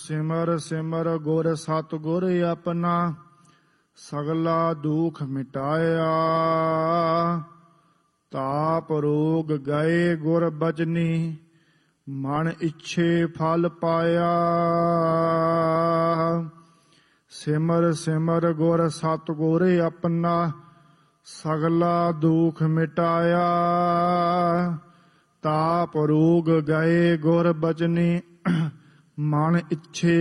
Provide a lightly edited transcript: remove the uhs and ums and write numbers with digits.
ਸਿਮਰ ਸਿਮਰ ਗੁਰ ਸਤਿਗੁਰ ਆਪਣਾ, ਸਗਲਾ ਦੁਖ ਮਿਟਾਇਆ। ਤਾਪ ਰੋਗ ਗਏ ਗੁਰ ਬਚਨੀ, ਮਨ ਇੱਛੇ ਫਲ ਪਾਇਆ। ਸਿਮਰ ਸਿਮਰ ਗੁਰ ਸਤਿਗੁਰ ਆਪਣਾ, ਸਗਲਾ ਦੁਖ ਮਿਟਾਇਆ। ਤਾਪ ਰੋਗ ਗਏ ਗੁਰ ਬਚਨੀ, ਮਨ ਇੱਛੇ